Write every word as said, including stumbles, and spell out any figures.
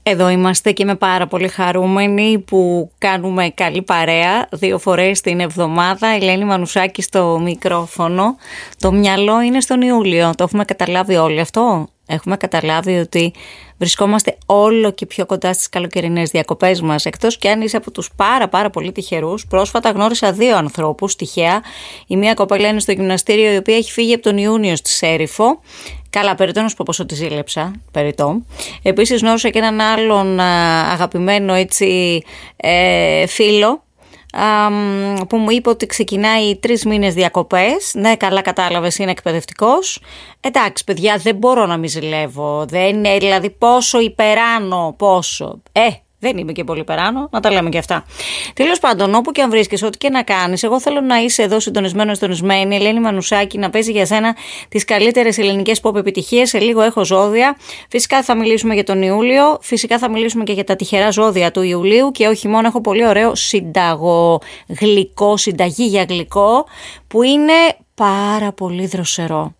Εδώ είμαστε και είμαι πάρα πολύ χαρούμενοι που κάνουμε καλή παρέα δύο φορές την εβδομάδα. Ελένη Μανουσάκη στο μικρόφωνο. Το μυαλό είναι στον Ιούλιο. Το έχουμε καταλάβει όλοι αυτό. Έχουμε καταλάβει ότι βρισκόμαστε όλο και πιο κοντά στις καλοκαιρινές διακοπές μας. Εκτός και αν είσαι από τους πάρα πάρα πολύ τυχερούς. Πρόσφατα γνώρισα δύο ανθρώπους τυχαία. Η μία κοπέλα είναι στο γυμναστήριο, η οποία έχει φύγει από τον Ιούνιο στη Σέριφο. Καλά, περιττό να σου πω πόσο τη ζήλεψα, περιττό. Επίσης γνώρισα και έναν άλλον αγαπημένο έτσι ε, φίλο, α, που μου είπε ότι ξεκινάει τρεις μήνες διακοπές. Ναι, καλά κατάλαβες, είναι εκπαιδευτικός. Εντάξει παιδιά, δεν μπορώ να μη ζηλεύω. Δεν είναι, δηλαδή πόσο υπεράνω, πόσο. Ε, δεν είμαι και πολύ περάνω, να τα λέμε και αυτά. Τέλος πάντων, όπου και αν βρίσκεσαι, ό,τι και να κάνεις, εγώ θέλω να είσαι εδώ συντονισμένο, συντονισμένη. Ελένη Μανουσάκη, να παίζει για σένα τις καλύτερες ελληνικές pop επιτυχίες. Σε λίγο έχω ζώδια. Φυσικά θα μιλήσουμε για τον Ιούλιο. Φυσικά θα μιλήσουμε και για τα τυχερά ζώδια του Ιουλίου. Και όχι μόνο, έχω πολύ ωραίο συνταγό γλυκό, συνταγή για γλυκό, που είναι πάρα πολύ δροσερό.